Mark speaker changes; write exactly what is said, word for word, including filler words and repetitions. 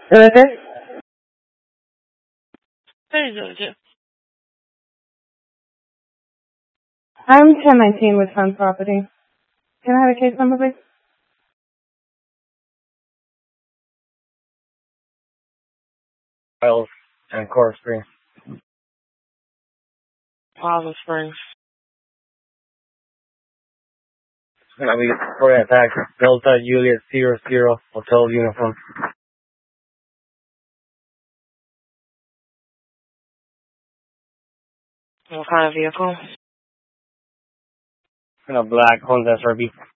Speaker 1: What is it?
Speaker 2: Hey, Georgia.
Speaker 1: I'm ten nineteen with Sun Property. Can I have a case number, please?
Speaker 3: Miles and Coral Springs.
Speaker 2: Plaza Springs.
Speaker 3: It's gonna be for an attack. Delta Juliet zero zero Hotel Uniform.
Speaker 2: What kind of vehicle?
Speaker 3: In a black Honda S R V.